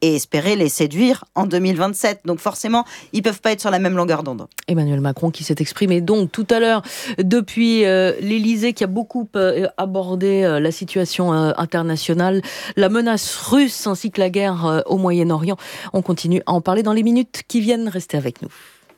et espérer les séduire en 2027. Donc forcément, ils ne peuvent pas être sur la même longueur d'onde. Emmanuel Macron qui s'est exprimé donc tout à l'heure depuis l'Élysée, qui a beaucoup abordé la situation internationale, la menace russe ainsi que la guerre au Moyen-Orient. On continue à en parler dans les minutes qui viennent. Restez avec nous.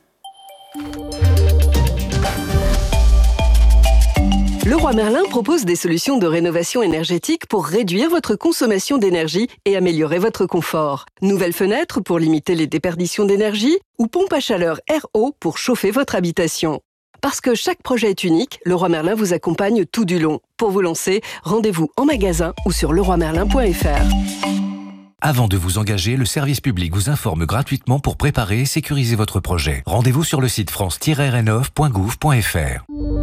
Leroy Merlin propose des solutions de rénovation énergétique pour réduire votre consommation d'énergie et améliorer votre confort. Nouvelles fenêtres pour limiter les déperditions d'énergie ou pompe à chaleur RO pour chauffer votre habitation. Parce que chaque projet est unique, Leroy Merlin vous accompagne tout du long. Pour vous lancer, rendez-vous en magasin ou sur leroymerlin.fr. Avant de vous engager, le service public vous informe gratuitement pour préparer et sécuriser votre projet. Rendez-vous sur le site france-rénov.gouv.fr.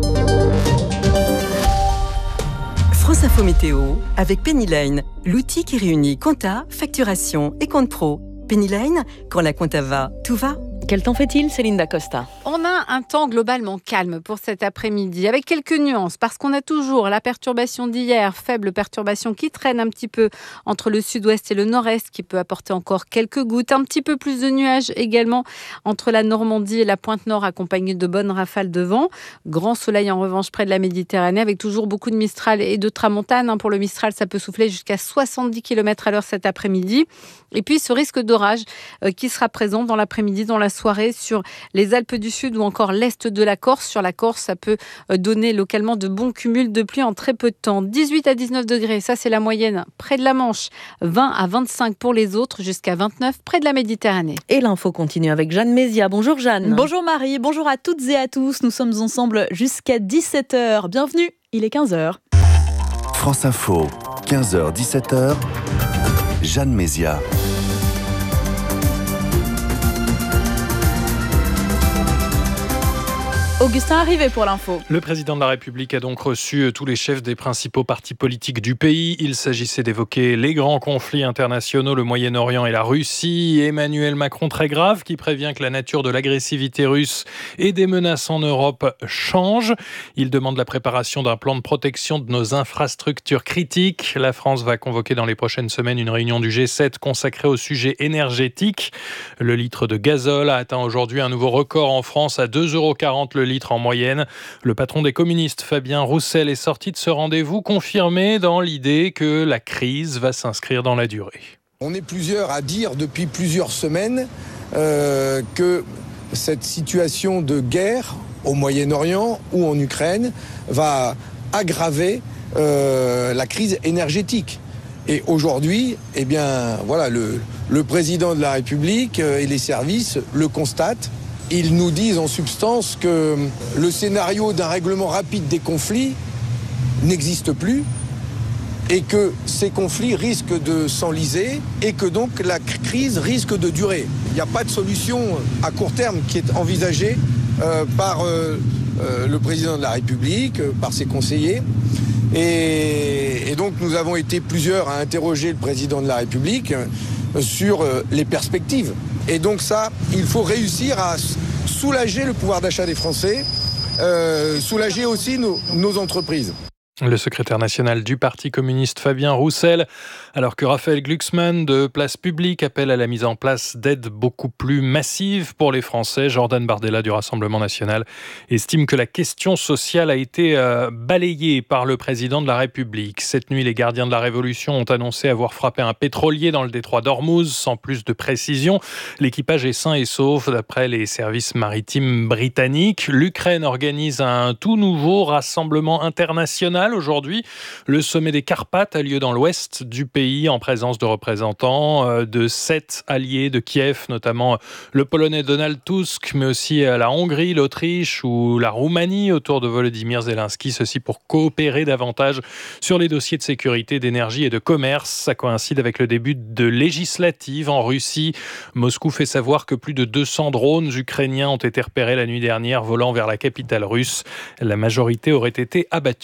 France Info Météo avec Penny Lane, l'outil qui réunit compta, facturation et compte pro. Penny Lane, quand la compta va, tout va. Quel temps fait-il, Céline Dacosta ? On a un temps globalement calme pour cet après-midi, avec quelques nuances, parce qu'on a toujours la perturbation d'hier, faible perturbation qui traîne un petit peu entre le sud-ouest et le nord-est, qui peut apporter encore quelques gouttes, un petit peu plus de nuages également entre la Normandie et la pointe nord, accompagnés de bonnes rafales de vent. Grand soleil en revanche près de la Méditerranée, avec toujours beaucoup de Mistral et de Tramontane. Pour le Mistral, ça peut souffler jusqu'à 70 km/h cet après-midi. Et puis ce risque d'orage qui sera présent dans l'après-midi, dans la soirée, sur les Alpes du Sud ou encore l'est de la Corse. Sur la Corse, ça peut donner localement de bons cumuls de pluie en très peu de temps. 18 à 19 degrés, ça c'est la moyenne près de la Manche. 20 à 25 pour les autres, jusqu'à 29 près de la Méditerranée. Et l'info continue avec Jeanne Mézia. Bonjour Jeanne. Bonjour Marie, bonjour à toutes et à tous. Nous sommes ensemble jusqu'à 17h. Bienvenue, il est 15h. France Info, 15h-17h, Jeanne Mézia. Augustin arrivé pour l'info. Le président de la République a donc reçu tous les chefs des principaux partis politiques du pays. Il s'agissait d'évoquer les grands conflits internationaux, le Moyen-Orient et la Russie. Emmanuel Macron, très grave, qui prévient que la nature de l'agressivité russe et des menaces en Europe change. Il demande la préparation d'un plan de protection de nos infrastructures critiques. La France va convoquer dans les prochaines semaines une réunion du G7 consacrée au sujet énergétique. Le litre de gazole a atteint aujourd'hui un nouveau record en France à 2,40 € le litre en moyenne. Le patron des communistes, Fabien Roussel, est sorti de ce rendez-vous confirmé dans l'idée que la crise va s'inscrire dans la durée. On est plusieurs à dire depuis plusieurs semaines que cette situation de guerre au Moyen-Orient ou en Ukraine va aggraver la crise énergétique. Et aujourd'hui, eh bien, voilà, le président de la République et les services le constatent. Ils nous disent en substance que le scénario d'un règlement rapide des conflits n'existe plus et que ces conflits risquent de s'enliser et que donc la crise risque de durer. Il n'y a pas de solution à court terme qui est envisagée par le président de la République, par ses conseillers. Et donc nous avons été plusieurs à interroger le président de la République sur les perspectives. Et donc ça, il faut réussir à soulager le pouvoir d'achat des Français, soulager aussi nos entreprises. Le secrétaire national du Parti communiste Fabien Roussel, alors que Raphaël Glucksmann de Place Publique appelle à la mise en place d'aides beaucoup plus massives pour les Français. Jordan Bardella du Rassemblement national estime que la question sociale a été balayée par le président de la République. Cette nuit, les gardiens de la Révolution ont annoncé avoir frappé un pétrolier dans le détroit d'Ormuz, sans plus de précision. L'équipage est sain et sauf d'après les services maritimes britanniques. L'Ukraine organise un tout nouveau rassemblement international. Aujourd'hui, le sommet des Carpates a lieu dans l'ouest du pays en présence de représentants de 7 alliés de Kiev, notamment le Polonais Donald Tusk, mais aussi la Hongrie, l'Autriche ou la Roumanie autour de Volodymyr Zelensky. Ceci pour coopérer davantage sur les dossiers de sécurité, d'énergie et de commerce. Ça coïncide avec le début de législatives en Russie. Moscou fait savoir que plus de 200 drones ukrainiens ont été repérés la nuit dernière volant vers la capitale russe. La majorité aurait été abattue.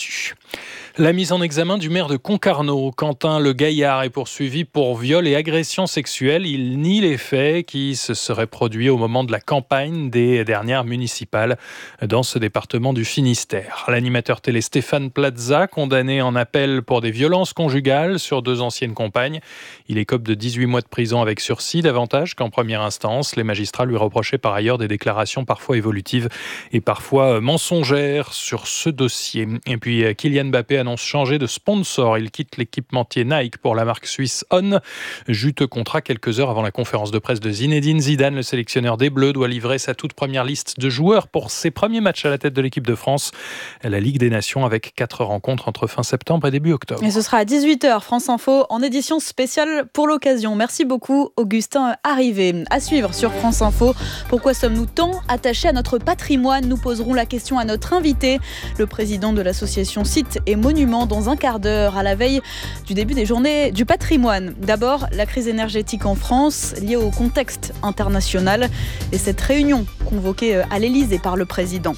La mise en examen du maire de Concarneau, Quentin Le Gaillard, est poursuivi pour viol et agression sexuelle. Il nie les faits qui se seraient produits au moment de la campagne des dernières municipales dans ce département du Finistère. L'animateur télé Stéphane Plaza, condamné en appel pour des violences conjugales sur 2 anciennes compagnes. Il écope de 18 mois de prison avec sursis, davantage qu'en première instance. Les magistrats lui reprochaient par ailleurs des déclarations parfois évolutives et parfois mensongères sur ce dossier. Et puis Kylian Mbappé annonce changer de sponsor. Il quitte l'équipementier Nike pour la marque suisse On. Juteux contrat quelques heures avant la conférence de presse de Zinedine Zidane. Le sélectionneur des Bleus doit livrer sa toute première liste de joueurs pour ses premiers matchs à la tête de l'équipe de France. La Ligue des Nations avec 4 rencontres entre fin septembre et début octobre. Et ce sera à 18h, France Info, en édition spéciale pour l'occasion. Merci beaucoup, Augustin Arrivé. À suivre sur France Info, pourquoi sommes-nous tant attachés à notre patrimoine ? Nous poserons la question à notre invité, le président de l'association Sites et Monuments, dans un quart d'heure, à la veille du début des journées du patrimoine. D'abord, la crise énergétique en France, liée au contexte international, et cette réunion convoquée à l'Élysée par le président.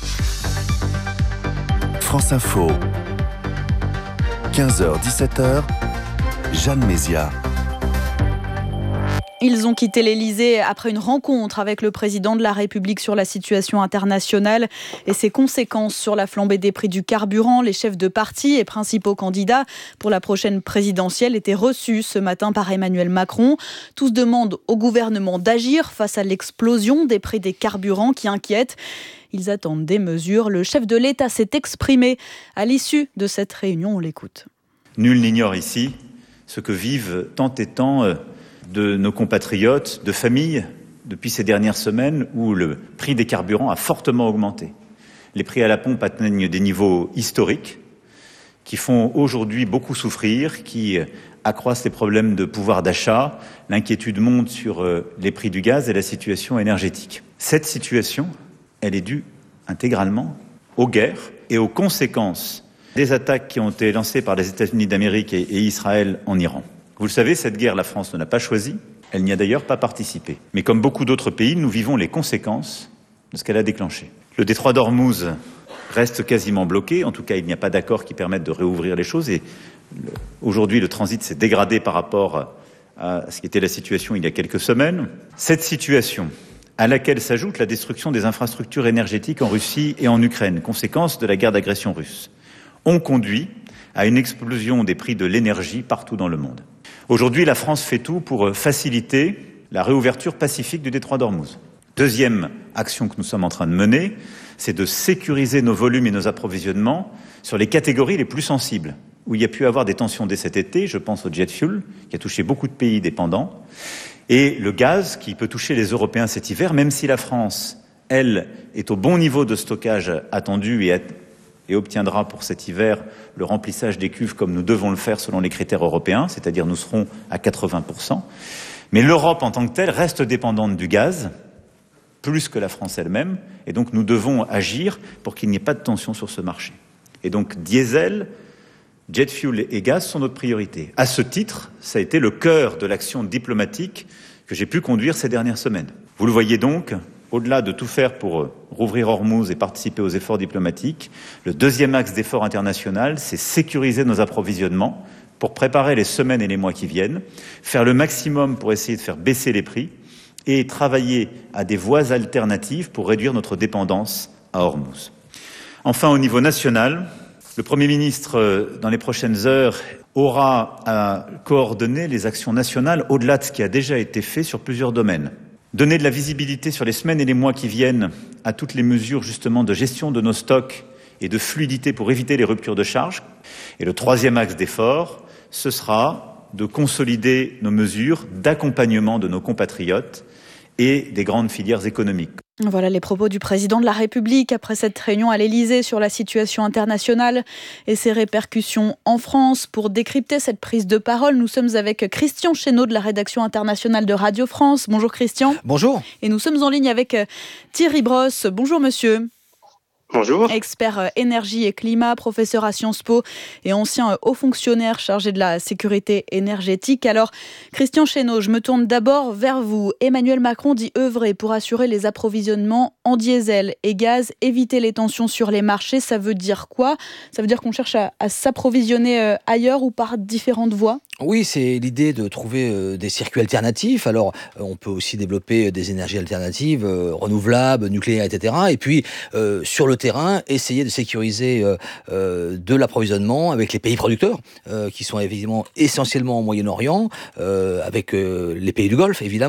France Info, 15h-17h, Jeanne Mézia. Ils ont quitté l'Élysée après une rencontre avec le président de la République sur la situation internationale et ses conséquences sur la flambée des prix du carburant. Les chefs de parti et principaux candidats pour la prochaine présidentielle étaient reçus ce matin par Emmanuel Macron. Tous demandent au gouvernement d'agir face à l'explosion des prix des carburants qui inquiètent. Ils attendent des mesures. Le chef de l'État s'est exprimé à l'issue de cette réunion. On l'écoute. Nul n'ignore ici ce que vivent tant et tant de nos compatriotes, de familles, depuis ces dernières semaines où le prix des carburants a fortement augmenté. Les prix à la pompe atteignent des niveaux historiques qui font aujourd'hui beaucoup souffrir, qui accroissent les problèmes de pouvoir d'achat. L'inquiétude monte sur les prix du gaz et la situation énergétique. Cette situation, elle est due intégralement aux guerres et aux conséquences des attaques qui ont été lancées par les États-Unis d'Amérique et Israël en Iran. Vous le savez, cette guerre, la France ne l'a pas choisie. Elle n'y a d'ailleurs pas participé. Mais comme beaucoup d'autres pays, nous vivons les conséquences de ce qu'elle a déclenché. Le détroit d'Ormuz reste quasiment bloqué. En tout cas, il n'y a pas d'accord qui permette de réouvrir les choses. Et aujourd'hui, le transit s'est dégradé par rapport à ce qui était la situation il y a quelques semaines. Cette situation, à laquelle s'ajoute la destruction des infrastructures énergétiques en Russie et en Ukraine, conséquence de la guerre d'agression russe, ont conduit à une explosion des prix de l'énergie partout dans le monde. Aujourd'hui, la France fait tout pour faciliter la réouverture pacifique du détroit d'Ormuz. Deuxième action que nous sommes en train de mener, c'est de sécuriser nos volumes et nos approvisionnements sur les catégories les plus sensibles, où il y a pu avoir des tensions dès cet été. Je pense au jet fuel, qui a touché beaucoup de pays dépendants, et le gaz, qui peut toucher les Européens cet hiver, même si la France, elle, est au bon niveau de stockage attendu et obtiendra pour cet hiver le remplissage des cuves comme nous devons le faire selon les critères européens, c'est-à-dire nous serons à 80%. Mais l'Europe en tant que telle reste dépendante du gaz, plus que la France elle-même, et donc nous devons agir pour qu'il n'y ait pas de tension sur ce marché. Et donc diesel, jet fuel et gaz sont notre priorité. À ce titre, ça a été le cœur de l'action diplomatique que j'ai pu conduire ces dernières semaines. Vous le voyez donc, au-delà de tout faire pour rouvrir Ormuz et participer aux efforts diplomatiques, le deuxième axe d'effort international, c'est sécuriser nos approvisionnements pour préparer les semaines et les mois qui viennent, faire le maximum pour essayer de faire baisser les prix et travailler à des voies alternatives pour réduire notre dépendance à Ormuz. Enfin, au niveau national, le Premier ministre, dans les prochaines heures, aura à coordonner les actions nationales au-delà de ce qui a déjà été fait sur plusieurs domaines. Donner de la visibilité sur les semaines et les mois qui viennent à toutes les mesures justement de gestion de nos stocks et de fluidité pour éviter les ruptures de charge. Et le troisième axe d'effort, ce sera de consolider nos mesures d'accompagnement de nos compatriotes et des grandes filières économiques. Voilà les propos du président de la République après cette réunion à l'Élysée sur la situation internationale et ses répercussions en France. Pour décrypter cette prise de parole, nous sommes avec Christian Chesneau de la rédaction internationale de Radio France. Bonjour Christian. Bonjour. Et nous sommes en ligne avec Thierry Brosse. Bonjour monsieur. Bonjour. Expert énergie et climat, professeur à Sciences Po et ancien haut fonctionnaire chargé de la sécurité énergétique. Alors, Christian Chesneau, je me tourne d'abord vers vous. Emmanuel Macron dit œuvrer pour assurer les approvisionnements en diesel et gaz, éviter les tensions sur les marchés. Ça veut dire quoi ? Ça veut dire qu'on cherche à s'approvisionner ailleurs ou par différentes voies ? Oui, c'est l'idée de trouver des circuits alternatifs. Alors, on peut aussi développer des énergies alternatives, renouvelables, nucléaires, etc. Et puis, sur le terrain, essayer de sécuriser de l'approvisionnement avec les pays producteurs, qui sont évidemment essentiellement au Moyen-Orient, avec les pays du Golfe, évidemment.